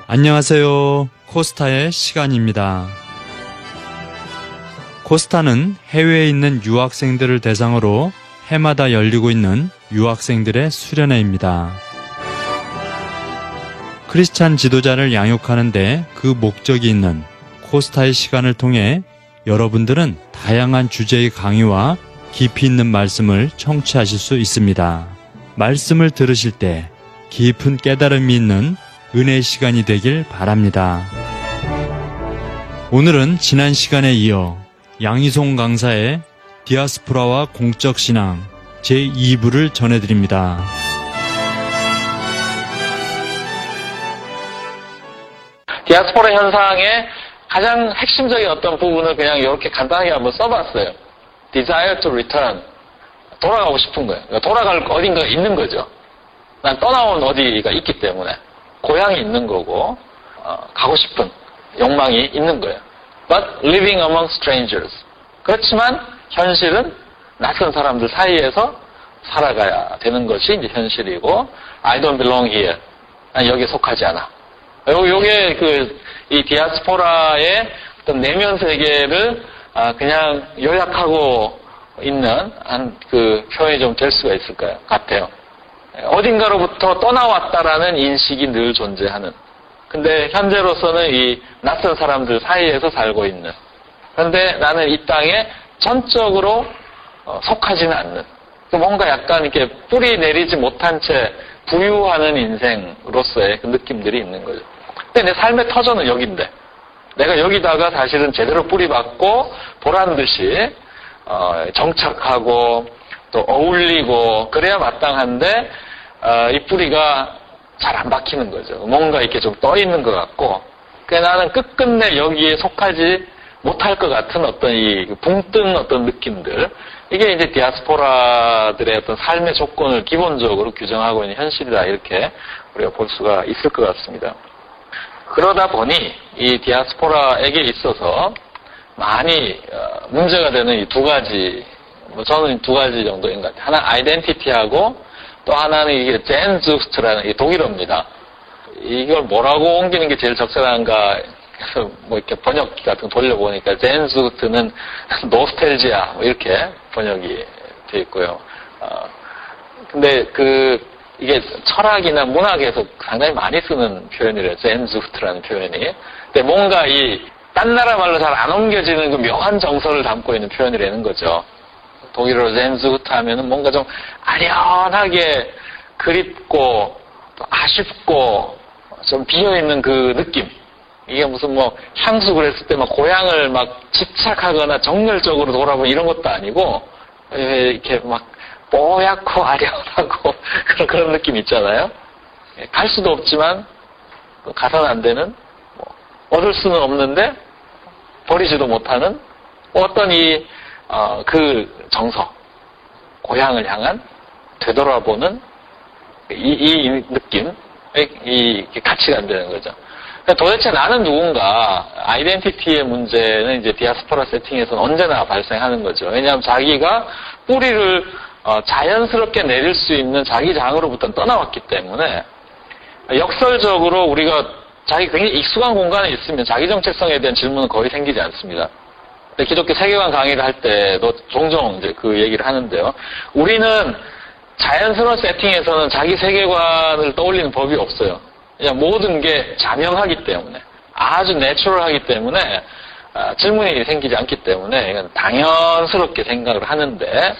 안녕하세요. 코스타의 시간입니다. 코스타는 해외에 있는 유학생들을 대상으로 해마다 열리고 있는 유학생들의 수련회입니다. 크리스찬 지도자를 양육하는데 그 목적이 있는 코스타의 시간을 통해 여러분들은 다양한 주제의 강의와 깊이 있는 말씀을 청취하실 수 있습니다. 말씀을 들으실 때 깊은 깨달음이 있는 은혜의 시간이 되길 바랍니다. 오늘은 지난 시간에 이어 양희송 강사의 디아스포라와 공적신앙 제2부를 전해드립니다. 디아스포라 현상의 가장 핵심적인 어떤 부분을 그냥 이렇게 간단하게 한번 써봤어요. Desire to return. 돌아가고 싶은 거예요. 그러니까 돌아갈 어딘가가 있는 거죠. 난 떠나온 어디가 있기 때문에. 고향이 있는 거고, 가고 싶은 욕망이 있는 거예요. But living among strangers. 그렇지만 현실은 낯선 사람들 사이에서 살아가야 되는 것이 이제 현실이고, I don't belong here. 난 여기에 속하지 않아. 요게 이 디아스포라의 어떤 내면 세계를 그냥 요약하고 있는 그 표현이 좀 될 수가 있을 것 같아요. 어딘가로부터 떠나왔다라는 인식이 늘 존재하는. 근데 현재로서는 이 낯선 사람들 사이에서 살고 있는. 그런데 나는 이 땅에 전적으로 속하지는 않는. 뭔가 약간 이렇게 뿌리 내리지 못한 채 부유하는 인생으로서의 그 느낌들이 있는 거죠. 근데 내 삶의 터전은 여긴데. 내가 여기다가 사실은 제대로 뿌리박고 보란 듯이 정착하고 또 어울리고 그래야 마땅한데 이 뿌리가 잘 안 박히는 거죠. 뭔가 이렇게 좀 떠 있는 것 같고, 그러니까 나는 끝끝내 여기에 속하지 못할 것 같은 어떤 이 붕뜬 어떤 느낌들, 이게 이제 디아스포라들의 어떤 삶의 조건을 기본적으로 규정하고 있는 현실이다, 이렇게 우리가 볼 수가 있을 것 같습니다. 그러다 보니 이 디아스포라에게 있어서 많이 문제가 되는 이 두 가지, 저는 두 가지 정도인 것 같아요. 하나 아이덴티티하고 또 하나는 이게 젠주스트라는 이 독일어입니다. 이걸 뭐라고 옮기는 게 제일 적절한가 해서 뭐 이렇게 번역기 같은 거 돌려보니까 젠주스트는 노스텔지아 이렇게 번역이 되어 있고요. 근데 이게 철학이나 문학에서 상당히 많이 쓰는 표현이래요. 젠주스트라는 표현이. 근데 뭔가 딴 나라 말로 잘 안 옮겨지는 그 묘한 정서를 담고 있는 표현이라는 거죠. 독일어로 젠주스트 하면은 뭔가 좀 아련하게 그립고 또 아쉽고 좀 비어있는 그 느낌. 이게 무슨 향수 그랬을 때 막 고향을 막 집착하거나 정열적으로 돌아보는 이런 것도 아니고, 이렇게 막 뽀얗고 아련하고 그런 느낌 있잖아요. 갈 수도 없지만 가서는 안 되는, 얻을 수는 없는데 버리지도 못하는 어떤 그 정서, 고향을 향한 되돌아보는 이 느낌, 이 가치가 안 되는 거죠. 도대체 나는 누군가, 아이덴티티의 문제는 이제 디아스포라 세팅에서는 언제나 발생하는 거죠. 왜냐하면 자기가 뿌리를 자연스럽게 내릴 수 있는 자기 장으로부터 떠나왔기 때문에 역설적으로 우리가 자기 굉장히 익숙한 공간에 있으면 자기 정체성에 대한 질문은 거의 생기지 않습니다. 기독교 세계관 강의를 할 때도 종종 이제 그 얘기를 하는데요. 우리는 자연스러운 세팅에서는 자기 세계관을 떠올리는 법이 없어요. 그냥 모든 게 자명하기 때문에, 아주 내추럴하기 때문에 질문이 생기지 않기 때문에 이건 당연스럽게 생각을 하는데,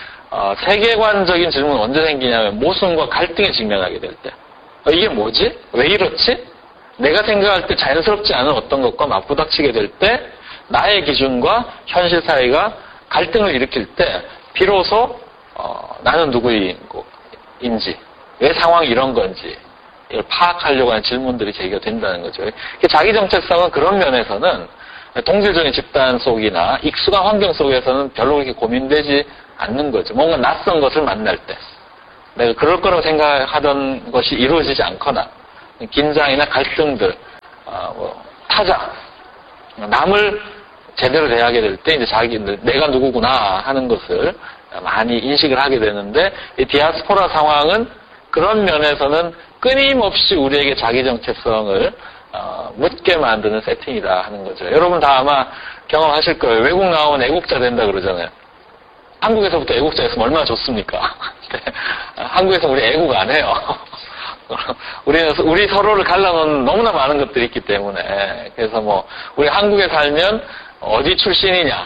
세계관적인 질문은 언제 생기냐면 모순과 갈등에 직면하게 될 때. 이게 뭐지? 왜 이렇지? 내가 생각할 때 자연스럽지 않은 어떤 것과 맞부닥치게 될 때 나의 기준과 현실 사이가 갈등을 일으킬 때 비로소 나는 누구인지, 왜 상황이 이런 건지 이걸 파악하려고 하는 질문들이 제기가 된다는 거죠. 자기 정체성은 그런 면에서는 동질적인 집단 속이나 익숙한 환경 속에서는 별로 그렇게 고민되지 않는 거죠. 뭔가 낯선 것을 만날 때 내가 그럴 거라고 생각하던 것이 이루어지지 않거나 긴장이나 갈등들, 타자, 남을 제대로 대하게 될 때 이제 내가 누구구나 하는 것을 많이 인식을 하게 되는데, 이 디아스포라 상황은 그런 면에서는 끊임없이 우리에게 자기 정체성을 묻게 만드는 세팅이다 하는 거죠. 여러분 다 아마 경험하실 거예요. 외국 나오면 애국자 된다 그러잖아요. 한국에서부터 애국자 했으면 얼마나 좋습니까? 한국에서 우리 애국 안 해요. 우리 서로를 갈라놓은 너무나 많은 것들이 있기 때문에. 그래서 뭐, 우리 한국에 살면 어디 출신이냐,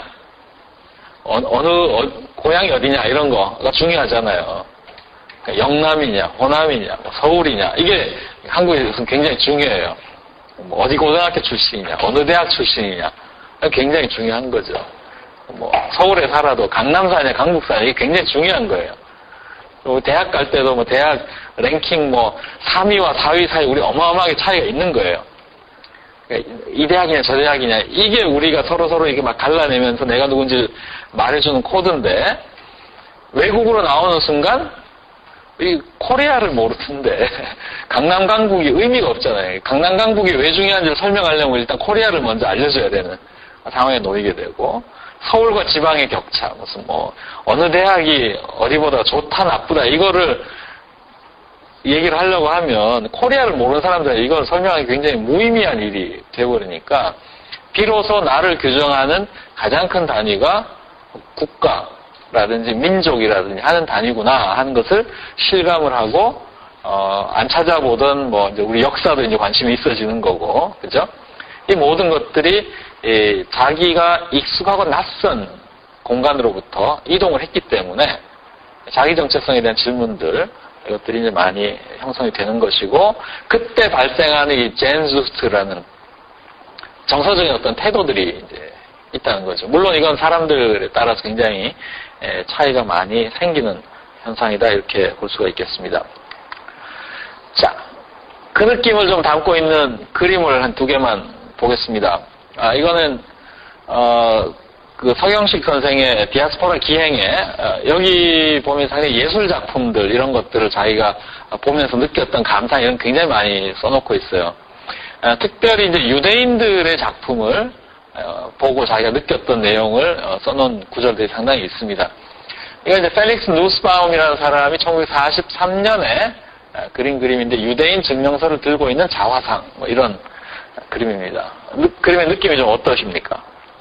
고향이 어디냐, 이런 거가 중요하잖아요. 영남이냐, 호남이냐, 서울이냐, 이게 한국에서는 굉장히 중요해요. 뭐 어디 고등학교 출신이냐, 어느 대학 출신이냐, 굉장히 중요한 거죠. 뭐, 서울에 살아도 강남 사냐, 강북 사냐, 이게 굉장히 중요한 거예요. 그리고 대학 갈 때도 뭐 대학 랭킹 뭐 3위와 4위 사이 우리 어마어마하게 차이가 있는 거예요. 그러니까 이 대학이냐 저 대학이냐 이게 우리가 서로 이렇게 막 갈라내면서 내가 누군지 말해주는 코드인데 외국으로 나오는 순간 이 코리아를 모르는데 강남 강북이 의미가 없잖아요. 강남 강북이 왜 중요한지를 설명하려면 일단 코리아를 먼저 알려줘야 되는 상황에 놓이게 되고 서울과 지방의 격차, 무슨 어느 대학이 어디보다 좋다, 나쁘다, 이거를 얘기를 하려고 하면, 코리아를 모르는 사람들은 이걸 설명하기 굉장히 무의미한 일이 돼버리니까, 비로소 나를 규정하는 가장 큰 단위가 국가라든지 민족이라든지 하는 단위구나 하는 것을 실감을 하고, 안 찾아보던 이제 우리 역사도 이제 관심이 있어지는 거고, 그죠? 이 모든 것들이 자기가 익숙하고 낯선 공간으로부터 이동을 했기 때문에 자기 정체성에 대한 질문들 이것들이 이제 많이 형성이 되는 것이고 그때 발생하는 이 젠수트라는 정서적인 어떤 태도들이 이제 있다는 거죠. 물론 이건 사람들에 따라서 굉장히 차이가 많이 생기는 현상이다 이렇게 볼 수가 있겠습니다. 자, 그 느낌을 좀 담고 있는 그림을 한 2개만 보겠습니다. 이거는 그 서경식 선생의 디아스포라 기행에 여기 보면 상당히 예술 작품들 이런 것들을 자기가 보면서 느꼈던 감상 이런 굉장히 많이 써놓고 있어요. 특별히 이제 유대인들의 작품을 보고 자기가 느꼈던 내용을 써놓은 구절들이 상당히 있습니다. 이건 이제 펠릭스 누스바움이라는 사람이 1943년에 그린 그림인데 유대인 증명서를 들고 있는 자화상 이런 그림입니다. 그림의 느낌이 좀 어떠십니까?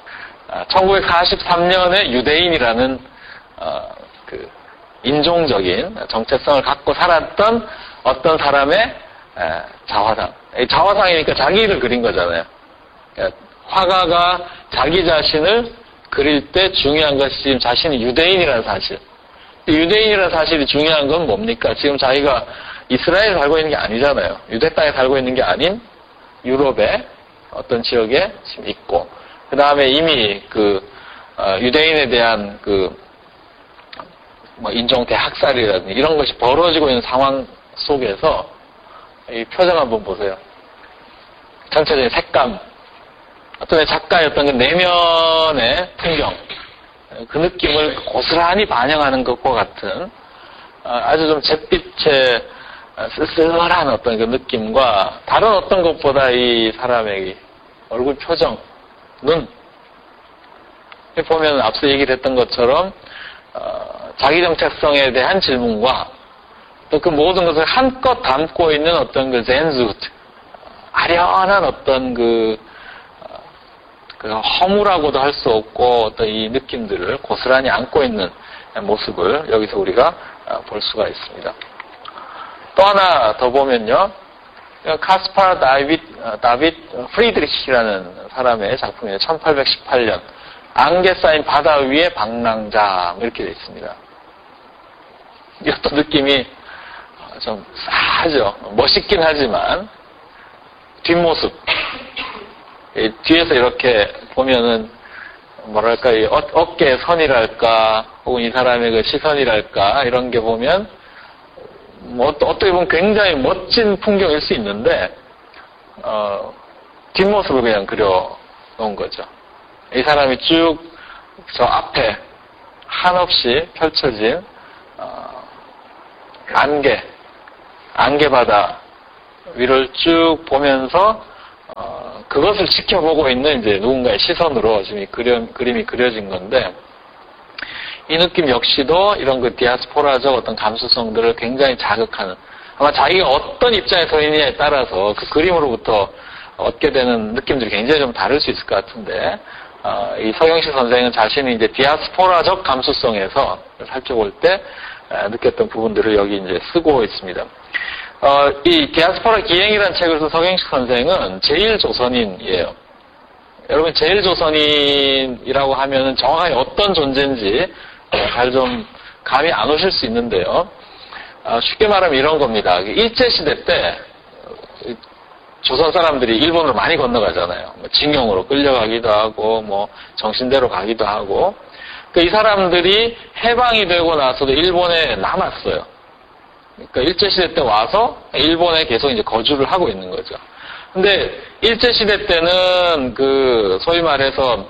1943년에 유대인이라는 그 인종적인 정체성을 갖고 살았던 어떤 사람의 자화상. 자화상이니까 자기를 그린 거잖아요. 그러니까 화가가 자기 자신을 그릴 때 중요한 것이 지금 자신이 유대인이라는 사실. 유대인이라는 사실이 중요한 건 뭡니까? 지금 자기가 이스라엘에 살고 있는 게 아니잖아요. 유대 땅에 살고 있는 게 아닌 유럽의 어떤 지역에 지금 있고, 그 다음에 이미 유대인에 대한 인종 대학살이라든지 이런 것이 벌어지고 있는 상황 속에서 이 표정 한번 보세요. 전체적인 색감, 어떤 작가의 어떤 그 내면의 풍경, 그 느낌을 고스란히 반영하는 것과 같은 아주 좀 잿빛의 쓸쓸한 어떤 그 느낌과 다른 어떤 것보다 이 사람의 얼굴 표정, 눈 보면 앞서 얘기를 했던 것처럼 자기 정체성에 대한 질문과 또 그 모든 것을 한껏 담고 있는 어떤 그 젠수트, 아련한 어떤 그 허무라고도 할 수 없고 어떤 이 느낌들을 고스란히 안고 있는 모습을 여기서 우리가 볼 수가 있습니다. 또 하나 더 보면요. 카스파르 다빗 프리드리히라는 사람의 작품이에요. 1818년. 안개 쌓인 바다 위의 방랑자 이렇게 되어 있습니다. 이 어떤 느낌이 좀 싸하죠. 멋있긴 하지만 뒷모습. 뒤에서 이렇게 보면은 뭐랄까 이 어깨의 선이랄까 혹은 이 사람의 그 시선이랄까 이런 게 보면 어떻게 보면 굉장히 멋진 풍경일 수 있는데 뒷모습을 그냥 그려놓은 거죠. 이 사람이 쭉 저 앞에 한없이 펼쳐진 안개바다 위를 쭉 보면서 그것을 지켜보고 있는 이제 누군가의 시선으로 지금 이 그림이 그려진 건데 이 느낌 역시도 이런 그 디아스포라적 어떤 감수성들을 굉장히 자극하는 아마 자기가 어떤 입장에 서 있느냐에 따라서 그 그림으로부터 얻게 되는 느낌들이 굉장히 좀 다를 수 있을 것 같은데, 이 서경식 선생은 자신이 이제 디아스포라적 감수성에서 살펴볼 때 느꼈던 부분들을 여기 이제 쓰고 있습니다. 이 디아스포라 기행이라는 책을 쓴 서경식 선생은 제1조선인이에요. 여러분, 제1조선인이라고 하면은 정확하게 어떤 존재인지 잘 좀 감이 안 오실 수 있는데요. 쉽게 말하면 이런 겁니다. 일제시대 때 조선 사람들이 일본으로 많이 건너가잖아요. 징용으로 끌려가기도 하고, 정신대로 가기도 하고. 이 사람들이 해방이 되고 나서도 일본에 남았어요. 그러니까 일제시대 때 와서 일본에 계속 이제 거주를 하고 있는 거죠. 근데 일제시대 때는 소위 말해서,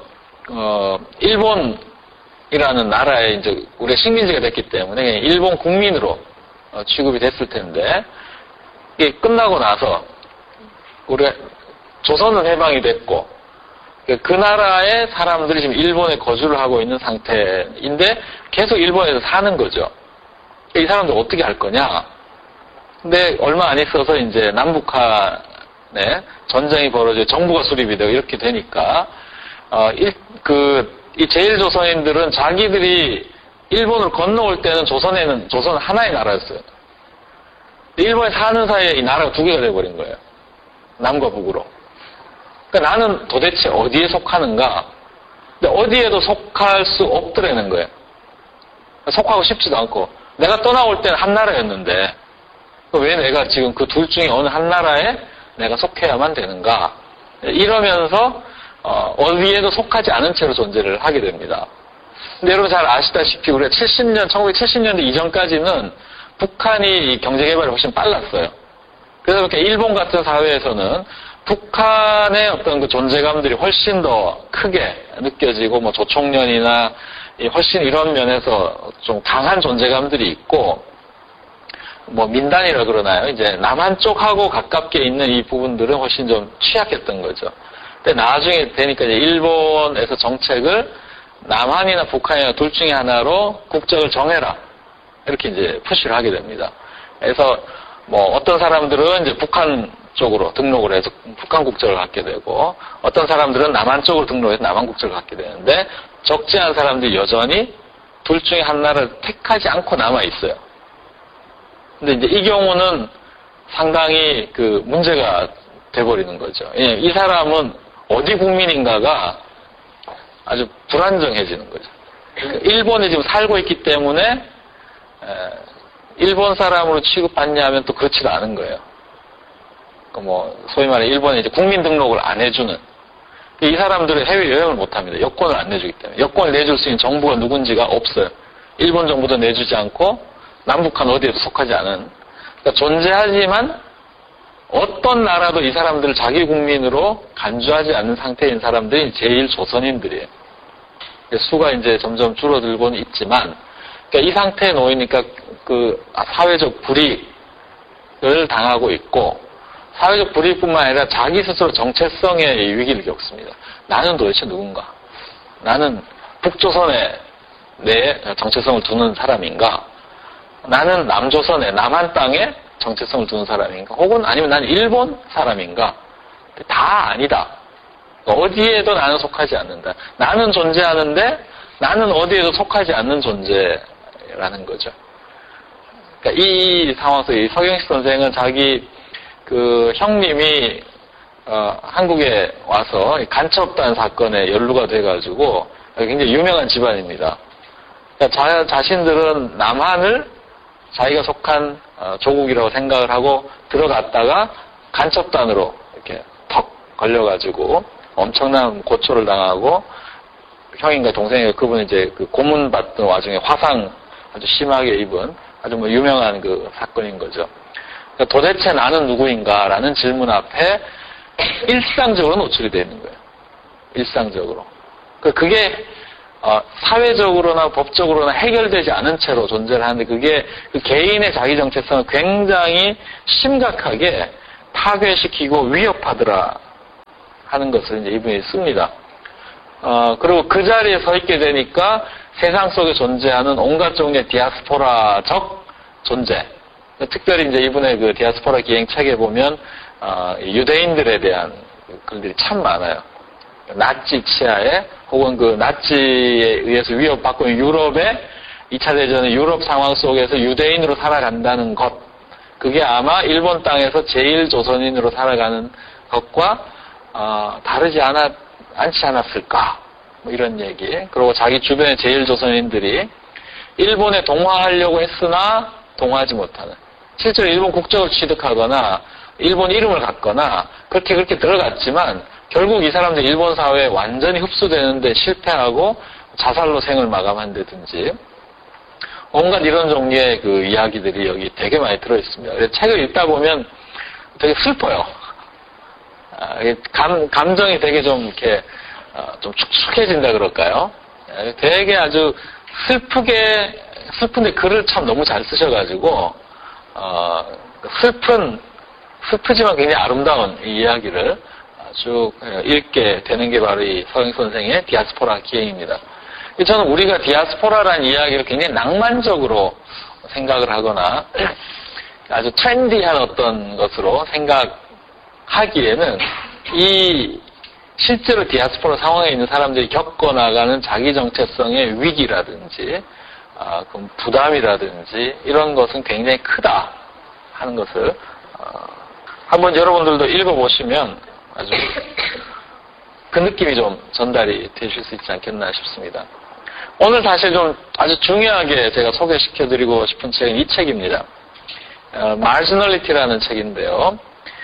일본이라는 나라에 이제 우리가 식민지가 됐기 때문에 일본 국민으로 취급이 됐을 텐데, 이게 끝나고 나서 우리가 조선은 해방이 됐고 그 나라의 사람들이 지금 일본에 거주를 하고 있는 상태인데 계속 일본에서 사는 거죠. 이 사람들 어떻게 할 거냐? 근데 얼마 안 있어서 이제 남북한에 전쟁이 벌어져 정부가 수립이 되고 이렇게 되니까 이 제1조선인들은 자기들이 일본을 건너올 때는 조선은 하나의 나라였어요. 일본에 사는 사이에 이 나라가 두 개가 돼버린 거예요. 남과 북으로. 그러니까 나는 도대체 어디에 속하는가? 근데 어디에도 속할 수 없더라는 거예요. 속하고 싶지도 않고. 내가 떠나올 때는 한 나라였는데 왜 내가 지금 그 둘 중에 어느 한 나라에 내가 속해야만 되는가? 이러면서 어디에도 속하지 않은 채로 존재를 하게 됩니다. 근데 여러분 잘 아시다시피 우리가 1970년대 이전까지는 북한이 경제개발이 훨씬 빨랐어요. 그래서 이렇게 일본 같은 사회에서는 북한의 어떤 그 존재감들이 훨씬 더 크게 느껴지고, 조총련이나 훨씬 이런 면에서 좀 강한 존재감들이 있고, 민단이라 그러나요? 이제 남한 쪽하고 가깝게 있는 이 부분들은 훨씬 좀 취약했던 거죠. 근데 나중에 되니까 이제 일본에서 정책을 남한이나 북한이나 둘 중에 하나로 국적을 정해라. 이렇게 이제 푸시를 하게 됩니다. 그래서 어떤 사람들은 이제 북한 쪽으로 등록을 해서 북한 국적을 갖게 되고, 어떤 사람들은 남한 쪽으로 등록해서 남한 국적을 갖게 되는데, 적지 않은 사람들이 여전히 둘 중에 하나를 택하지 않고 남아 있어요. 근데 이제 이 경우는 상당히 문제가 돼버리는 거죠. 이 사람은 어디 국민인가가 아주 불안정해지는 거죠. 일본에 지금 살고 있기 때문에 일본 사람으로 취급받냐 하면 또 그렇지가 않은 거예요. 소위 말해 일본에 이제 국민 등록을 안 해주는. 이 사람들은 해외여행을 못 합니다. 여권을 안 내주기 때문에. 여권을 내줄 수 있는 정부가 누군지가 없어요. 일본 정부도 내주지 않고, 남북한 어디에도 속하지 않은. 그러니까 존재하지만, 어떤 나라도 이 사람들을 자기 국민으로 간주하지 않는 상태인 사람들이 제1조선인들이에요. 수가 이제 점점 줄어들고는 있지만, 그러니까 이 상태에 놓이니까 사회적 불이익을 당하고 있고, 사회적 불이익뿐만 아니라 자기 스스로 정체성의 위기를 겪습니다. 나는 도대체 누군가? 나는 북조선에 내 정체성을 두는 사람인가? 나는 남조선에, 남한 땅에 정체성을 두는 사람인가? 혹은 아니면 나는 일본 사람인가? 다 아니다. 어디에도 나는 속하지 않는다. 나는 존재하는데 나는 어디에도 속하지 않는 존재라는 거죠. 그러니까 이 상황에서 이 서경식 선생은 자기 형님이 한국에 와서 간첩단 사건에 연루가 돼가지고 굉장히 유명한 집안입니다. 그러니까 자신들은 남한을 자기가 속한 조국이라고 생각을 하고 들어갔다가 간첩단으로 이렇게 턱 걸려가지고 엄청난 고초를 당하고 형인가 동생인가 그분이 이제 고문받던 와중에 화상 아주 심하게 입은 아주 유명한 사건인 거죠. 그러니까 도대체 나는 누구인가라는 질문 앞에 일상적으로 노출이 되는 거예요. 일상적으로. 그게 사회적으로나 법적으로나 해결되지 않은 채로 존재를 하는데 그게 개인의 자기 정체성을 굉장히 심각하게 파괴시키고 위협하더라 하는 것을 이제 이분이 씁니다. 그리고 그 자리에 서 있게 되니까 세상 속에 존재하는 온갖 종류의 디아스포라적 존재, 특별히 이제 이분의 디아스포라 기행 책에 보면 유대인들에 대한 글들이 참 많아요. 나치 치하에 혹은 그 나치에 의해서 위협받고 있는 유럽의 2차 대전의 유럽 상황 속에서 유대인으로 살아간다는 것, 그게 아마 일본 땅에서 제일 조선인으로 살아가는 것과 다르지 않지 않았을까, 뭐 이런 얘기. 그리고 자기 주변의 제일 조선인들이 일본에 동화하려고 했으나 동화하지 못하는, 실제로 일본 국적을 취득하거나 일본 이름을 갖거나 그렇게 들어갔지만 결국 이 사람들 일본 사회에 완전히 흡수되는데 실패하고 자살로 생을 마감한다든지 온갖 이런 종류의 그 이야기들이 여기 되게 많이 들어있습니다. 그래서 책을 읽다 보면 되게 슬퍼요. 감정이 되게 좀 이렇게 좀 축축해진다 그럴까요? 되게 아주 슬픈데 글을 참 너무 잘 쓰셔가지고 슬프지만 굉장히 아름다운 이 이야기를 쭉 읽게 되는 게 바로 이 서영 선생의 디아스포라 기행입니다. 저는 우리가 디아스포라라는 이야기를 굉장히 낭만적으로 생각을 하거나 아주 트렌디한 어떤 것으로 생각하기에는 이 실제로 디아스포라 상황에 있는 사람들이 겪어나가는 자기 정체성의 위기라든지 부담이라든지 이런 것은 굉장히 크다 하는 것을 한번 여러분들도 읽어보시면 아주 그 느낌이 좀 전달이 되실 수 있지 않겠나 싶습니다. 오늘 사실 좀 아주 중요하게 제가 소개시켜드리고 싶은 책은 이 책입니다. Marginality라는 책인데요.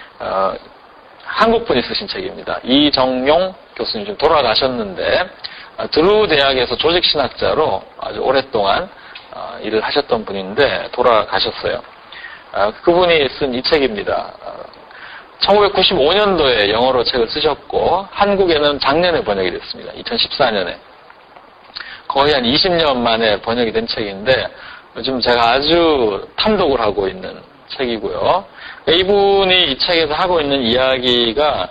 한국분이 쓰신 책입니다. 이정용 교수님 좀 돌아가셨는데 드루 대학에서 조직신학자로 아주 오랫동안 일을 하셨던 분인데 돌아가셨어요. 그분이 쓴 이 책입니다. 1995년도에 영어로 책을 쓰셨고 한국에는 작년에 번역이 됐습니다. 2014년에. 거의 한 20년 만에 번역이 된 책인데 요즘 제가 아주 탐독을 하고 있는 책이고요. 이분이 이 책에서 하고 있는 이야기가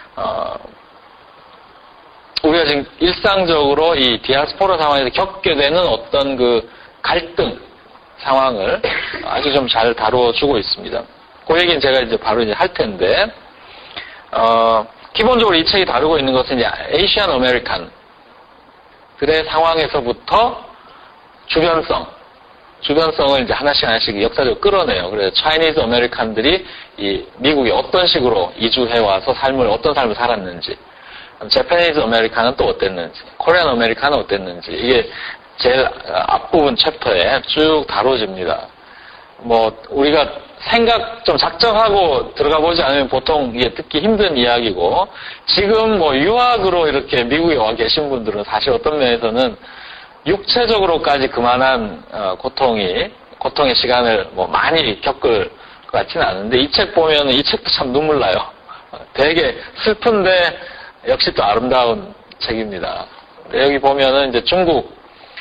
우리가 지금 일상적으로 이 디아스포라 상황에서 겪게 되는 어떤 그 갈등 상황을 아주 좀 잘 다뤄주고 있습니다. 그 얘기는 제가 이제 바로 이제 할 텐데, 기본적으로 이 책이 다루고 있는 것은 이제 에이시안 아메리칸들의 상황에서부터 주변성을 이제 하나씩 역사적으로 끌어내요. 그래서 차이니즈 아메리칸들이 이 미국에 어떤 식으로 이주해 와서 어떤 삶을 살았는지, 재패니즈 아메리칸은 또 어땠는지, 코리안 아메리칸은 어땠는지, 이게 제일 앞부분 챕터에 쭉 다뤄집니다. 뭐 우리가 생각 좀 작정하고 들어가 보지 않으면 보통 이게 듣기 힘든 이야기고, 지금 뭐 유학으로 이렇게 미국에 와 계신 분들은 사실 어떤 면에서는 육체적으로까지 그만한 고통의 시간을 뭐 많이 겪을 것 같지는 않은데, 이 책 보면 이 책도 참 눈물 나요. 되게 슬픈데 역시 또 아름다운 책입니다. 여기 보면은 이제 중국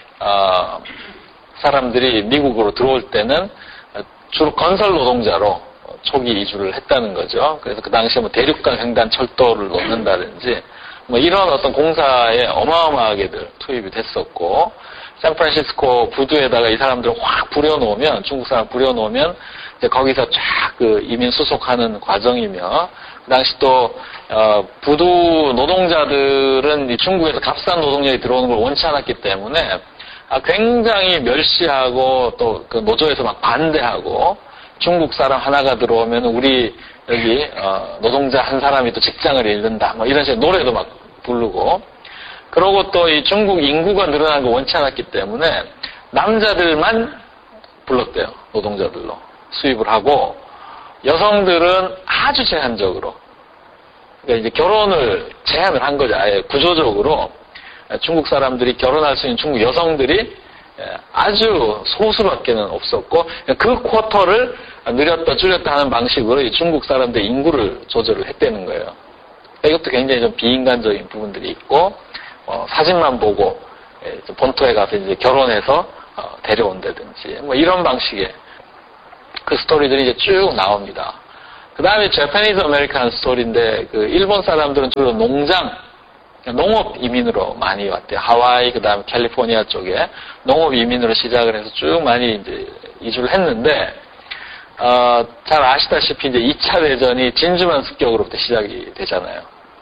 사람들이 미국으로 들어올 때는 주로 건설 노동자로 초기 이주를 했다는 거죠. 그래서 그 당시에 뭐 대륙간 횡단 철도를 놓는다든지 뭐 이런 어떤 공사에 어마어마하게들 투입이 됐었고, 샌프란시스코 부두에다가 이 사람들을 확 부려놓으면, 중국 사람 부려놓으면 이제 거기서 쫙 그 이민 수속하는 과정이며, 그 당시 또 부두 노동자들은 이 중국에서 값싼 노동력이 들어오는 걸 원치 않았기 때문에 굉장히 멸시하고 또 그 노조에서 막 반대하고, 중국 사람 하나가 들어오면 우리 여기 노동자 한 사람이 또 직장을 잃는다 뭐 이런 식으로 노래도 막 부르고, 그러고 또 이 중국 인구가 늘어나는 걸 원치 않았기 때문에 남자들만 불렀대요. 노동자들로 수입을 하고, 여성들은 아주 제한적으로, 그러니까 이제 결혼을 제한을 한 거죠. 아예 구조적으로 중국 사람들이 결혼할 수 있는 중국 여성들이 아주 소수밖에는 없었고, 그 쿼터를 늘렸다 줄였다 하는 방식으로 이 중국 사람들 인구를 조절을 했다는 거예요. 이것도 굉장히 좀 비인간적인 부분들이 있고, 사진만 보고 본토에 가서 이제 결혼해서 데려온다든지 뭐 이런 방식의 그 스토리들이 이제 쭉 나옵니다. 그 다음에 재패니즈 아메리칸 스토리인데, 그 일본 사람들은 주로 농업 이민으로 많이 왔대요. 하와이, 그 다음에 캘리포니아 쪽에 농업 이민으로 시작을 해서 쭉 많이 이제 이주를 했는데, 잘 아시다시피 이제 2차 대전이 진주만 습격으로부터 시작이 되잖아요.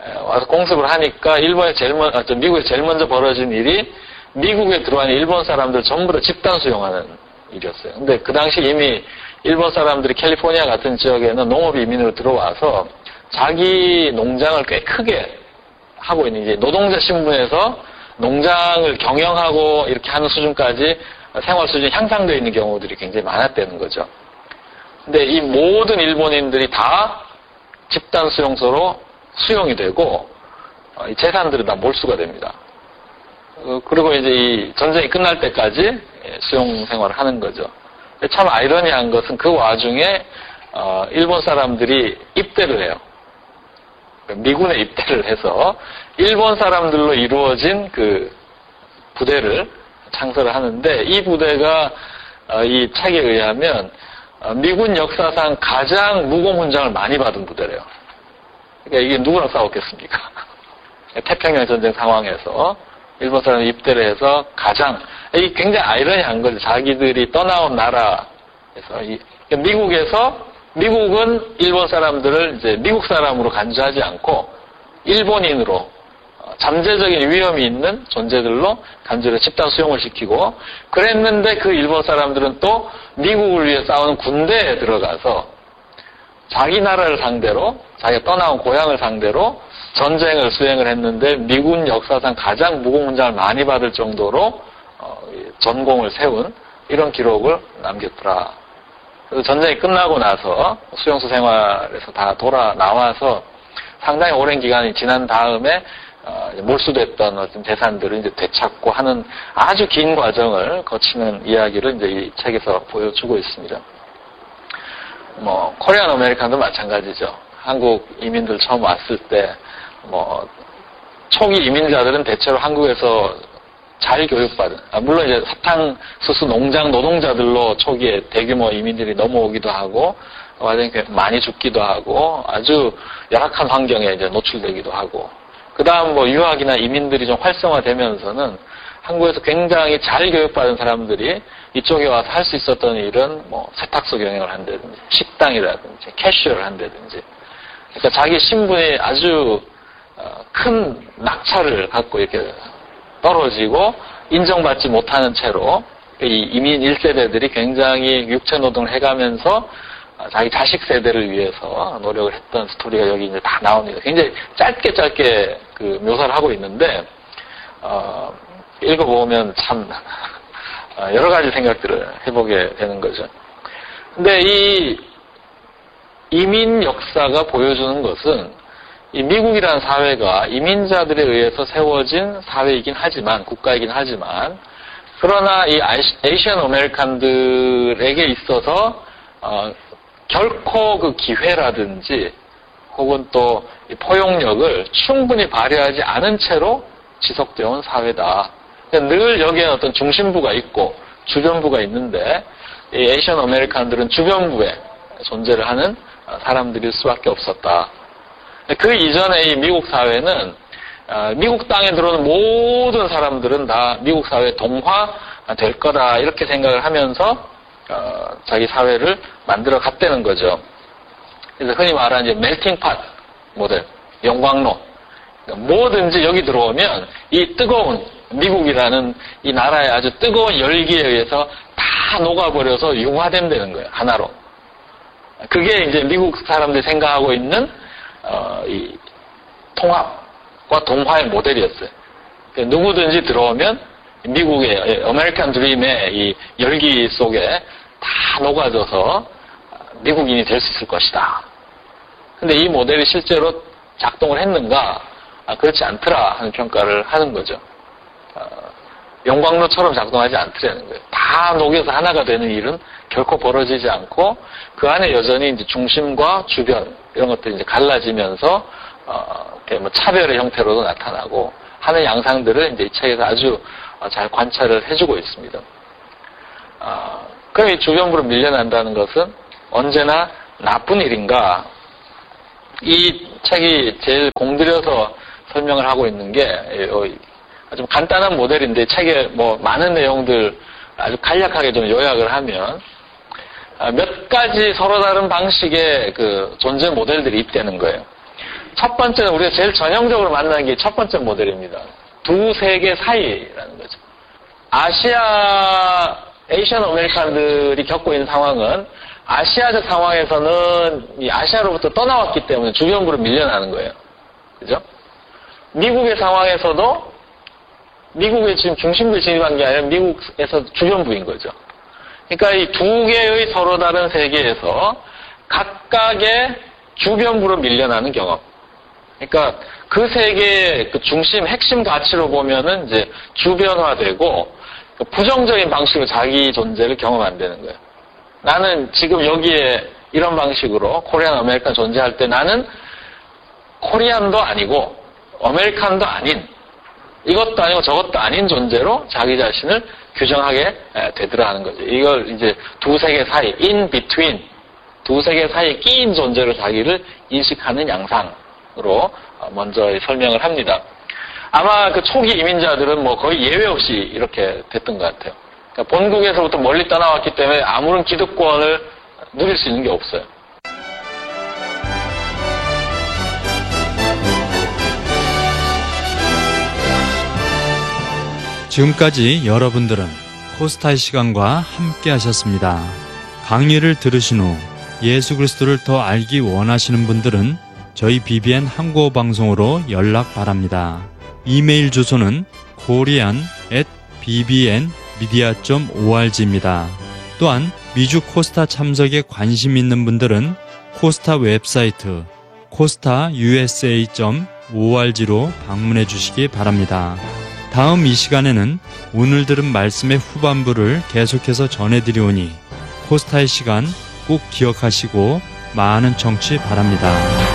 와서 공습을 하니까 미국에 제일 먼저 벌어진 일이 미국에 들어온 일본 사람들 전부 다 집단 수용하는 일이었어요. 근데 그 당시 이미 일본 사람들이 캘리포니아 같은 지역에는 농업 이민으로 들어와서 자기 농장을 꽤 크게 하고 있는 이제 노동자 신분에서 농장을 경영하고 이렇게 하는 수준까지 생활 수준이 향상되어 있는 경우들이 굉장히 많았다는 거죠. 근데 이 모든 일본인들이 다 집단 수용소로 수용이 되고 이 재산들은 다 몰수가 됩니다. 그리고 이제 이 전쟁이 끝날 때까지 수용 생활을 하는 거죠. 참 아이러니한 것은 그 와중에 일본 사람들이 입대를 해요. 미군에 입대를 해서 일본 사람들로 이루어진 그 부대를 창설을 하는데 이 부대가 이 책에 의하면 미군 역사상 가장 무공 훈장을 많이 받은 부대래요. 그러니까 이게 누구랑 싸웠겠습니까? 태평양 전쟁 상황에서 일본 사람이 입대를 해서 이게 굉장히 아이러니한 거죠. 자기들이 떠나온 나라에서 미국은 일본 사람들을 이제 미국 사람으로 간주하지 않고 일본인으로 잠재적인 위험이 있는 존재들로 간주를 집단 수용을 시키고 그랬는데 그 일본 사람들은 또 미국을 위해 싸우는 군대에 들어가서 자기 나라를 상대로 자기가 떠나온 고향을 상대로 전쟁을 수행을 했는데 미군 역사상 가장 무공훈장을 많이 받을 정도로 전공을 세운 이런 기록을 남겼더라. 그래서 전쟁이 끝나고 나서 수용소 생활에서 다 돌아 나와서 상당히 오랜 기간이 지난 다음에 몰수됐던 어떤 재산들을 이제 되찾고 하는 아주 긴 과정을 거치는 이야기를 이제 이 책에서 보여주고 있습니다. 코리안 아메리칸도 마찬가지죠. 한국 이민들 처음 왔을 때, 초기 이민자들은 대체로 한국에서 잘 교육받은, 물론 이제 사탕수수 농장 노동자들로 초기에 대규모 이민들이 넘어오기도 하고, 과정이 많이 죽기도 하고, 아주 열악한 환경에 이제 노출되기도 하고, 그 다음 유학이나 이민들이 좀 활성화되면서는 한국에서 굉장히 잘 교육받은 사람들이 이쪽에 와서 할 수 있었던 일은 세탁소 경영을 한다든지, 식당이라든지, 캐셔를 한다든지, 그러니까 자기 신분이 아주 큰 낙차를 갖고 이렇게 떨어지고 인정받지 못하는 채로 이 이민 1세대들이 굉장히 육체노동을 해가면서 자기 자식 세대를 위해서 노력을 했던 스토리가 여기 이제 다 나옵니다. 굉장히 짧게 그 묘사를 하고 있는데, 읽어보면 참 여러 가지 생각들을 해보게 되는 거죠. 근데 이 이민 역사가 보여주는 것은 이 미국이라는 사회가 이민자들에 의해서 세워진 사회이긴 하지만, 국가이긴 하지만, 그러나 이 에이시안 아메리칸들에게 있어서 결코 그 기회라든지 혹은 또 포용력을 충분히 발휘하지 않은 채로 지속되어 온 사회다. 늘 여기에 어떤 중심부가 있고 주변부가 있는데 이 에이시안 아메리칸들은 주변부에 존재를 하는 사람들일 수밖에 없었다. 그 이전에 이 미국 사회는 미국 땅에 들어오는 모든 사람들은 다 미국 사회에 동화될 거다 이렇게 생각을 하면서 자기 사회를 만들어 갔다는 거죠. 그래서 흔히 말하는 이제 멜팅팟 모델, 영광로. 뭐든지 여기 들어오면 이 뜨거운 미국이라는 이 나라의 아주 뜨거운 열기에 의해서 다 녹아버려서 융화된다는 거예요. 하나로. 그게 이제 미국 사람들이 생각하고 있는 이 통합과 동화의 모델이었어요. 누구든지 들어오면 미국의 아메리칸 드림의 이 열기 속에 다 녹아져서 미국인이 될 수 있을 것이다. 근데 이 모델이 실제로 작동을 했는가? 그렇지 않더라 하는 평가를 하는 거죠. 영광로처럼 작동하지 않더라는 거예요. 다 녹여서 하나가 되는 일은 결코 벌어지지 않고 그 안에 여전히 이제 중심과 주변 이런 것들이 이제 갈라지면서 차별의 형태로도 나타나고 하는 양상들을 이제 이 책에서 아주 잘 관찰을 해주고 있습니다. 그럼 이 주변부로 밀려난다는 것은 언제나 나쁜 일인가? 이 책이 제일 공들여서 설명을 하고 있는 게 좀 간단한 모델인데 책에 많은 내용들 아주 간략하게 좀 요약을 하면 몇 가지 서로 다른 방식의 그 존재 모델들이 있다는 거예요. 첫 번째는 우리가 제일 전형적으로 만나는 게 첫 번째 모델입니다. 두 세계 사이라는 거죠. 에이시안 아메리칸들이 겪고 있는 상황은 아시아적 상황에서는 이 아시아로부터 떠나왔기 때문에 주변부로 밀려나는 거예요. 그죠? 미국의 상황에서도 미국의 지금 중심부에 진입한 게 아니라 미국에서 주변부인 거죠. 그러니까 이 두 개의 서로 다른 세계에서 각각의 주변부로 밀려나는 경험. 그러니까 그 세계의 그 중심, 핵심 가치로 보면은 이제 주변화되고 부정적인 방식으로 자기 존재를 경험한다는 거예요. 나는 지금 여기에 이런 방식으로 코리안 아메리칸 존재할 때 나는 코리안도 아니고 아메리칸도 아닌 이것도 아니고 저것도 아닌 존재로 자기 자신을 규정하게 되더라 하는 거죠. 이걸 이제 두 세계 사이, in between, 두 세계 사이에 끼인 존재로 자기를 인식하는 양상으로 먼저 설명을 합니다. 아마 그 초기 이민자들은 뭐 거의 예외 없이 이렇게 됐던 것 같아요. 그러니까 본국에서부터 멀리 떠나왔기 때문에 아무런 기득권을 누릴 수 있는 게 없어요. 지금까지 여러분들은 코스타의 시간과 함께 하셨습니다. 강의를 들으신 후 예수 그리스도를 더 알기 원하시는 분들은 저희 BBN 한국어 방송으로 연락 바랍니다. 이메일 주소는 korean@bbnmedia.org입니다. 또한 미주 코스타 참석에 관심 있는 분들은 코스타 웹사이트 costa.usa.org로 방문해 주시기 바랍니다. 다음 이 시간에는 오늘 들은 말씀의 후반부를 계속해서 전해드리오니 코스타의 시간 꼭 기억하시고 많은 청취 바랍니다.